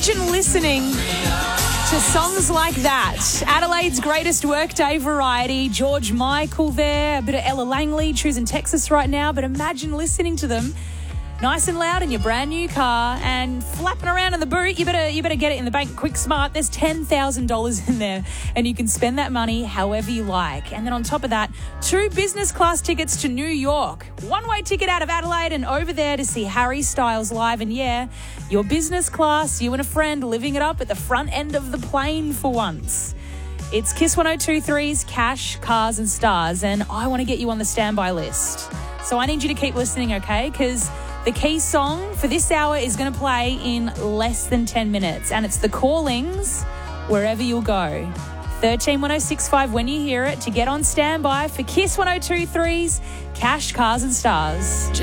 Imagine listening to songs like that. Adelaide's greatest workday variety, George Michael there, a bit of Ella Langley, choosing Texas right now, but imagine listening to them nice and loud in your brand new car and flapping around in the boot. You better get it in the bank quick smart. There's $10,000 in there and you can spend that money however you like. And then on top of that, 2 business class tickets to New York, 1-way ticket out of Adelaide and over there to see Harry Styles live. And yeah, your business class, you and a friend living it up at the front end of the plane for once. It's Kiss 102.3's Cash, Cars and Stars, and I want to get you on the standby list. So I need you to keep listening, okay? Because the key song for this hour is going to play in less than 10 minutes, and it's The Callings, Wherever You'll Go. 131065 when you hear it to get on standby for Kiss 102.3's Cash, Cars and Stars.